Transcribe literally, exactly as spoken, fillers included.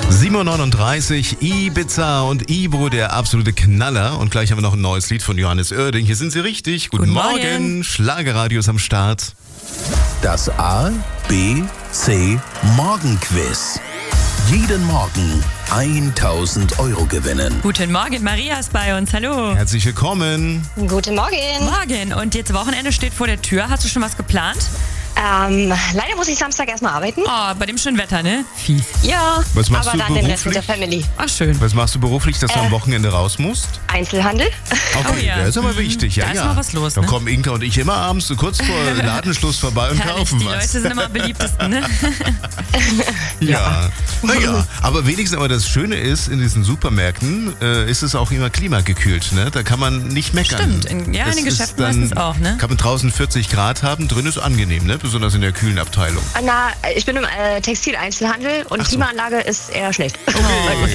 sieben Uhr neununddreißig, Ibiza und Ibro, der absolute Knaller. Und gleich haben wir noch ein neues Lied von Johannes Oerding. Hier sind Sie richtig. Guten, Guten Morgen. Morgen. Schlagerradio ist am Start. Das A, B, C Morgenquiz. Jeden Morgen tausend Euro gewinnen. Guten Morgen, Maria ist bei uns. Hallo. Herzlich willkommen. Guten Morgen. Morgen. Und jetzt Wochenende steht vor der Tür. Hast du schon was geplant? Ähm, leider muss ich Samstag erstmal arbeiten. Oh, bei dem schönen Wetter, ne? Fies. Ja, Was machst aber du dann den Rest mit der beruflich? Family. Ach, schön. Was machst du beruflich, dass du Äh. am Wochenende raus musst? Einzelhandel. Okay, Oh ja. das ist aber wichtig. Ja, Da ist ja. mal was los, Da ne? kommen Inka und ich immer abends so kurz vor Ladenschluss vorbei und Herrlich, kaufen die was. Leute sind immer am beliebtesten, ne? Ja, naja, aber wenigstens aber das Schöne ist, in diesen Supermärkten äh, ist es auch immer klimagekühlt, ne? Da kann man nicht meckern. Stimmt, in- ja, in Das den ist Geschäften dann- meistens auch, ne? Kann man draußen vierzig Grad haben, drin ist angenehm, ne? Besonders in der kühlen Abteilung. Na, ich bin im äh, Textileinzelhandel und Ach so. Klimaanlage ist eher schlecht. Oh,